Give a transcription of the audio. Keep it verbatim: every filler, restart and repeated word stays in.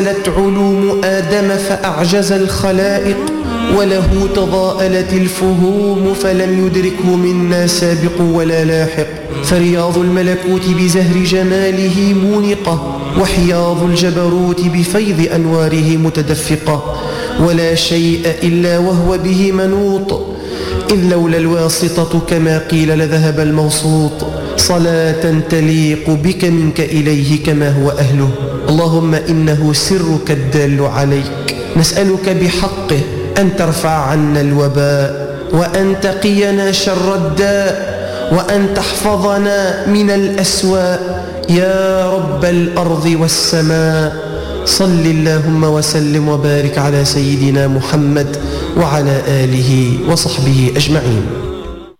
تنزلت علوم آدم فأعجز الخلائق، وله تضاءلت الفهوم فلم يدركه منا سابق ولا لاحق. فرياض الملكوت بزهر جماله مونقة، وحياض الجبروت بفيض أنواره متدفقة، ولا شيء إلا وهو به منوط، إذ لولا الواسطة كما قيل لذهب الموسوط. صلاة تليق بك منك إليه كما هو أهله. اللهم إنه سرك الدال عليك، نسألك بحقه أن ترفع عنا الوباء، وأن تقينا شر الداء، وأن تحفظنا من الأسواء يا رب الأرض والسماء. صل اللهم وسلم وبارك على سيدنا محمد وعلى آله وصحبه أجمعين.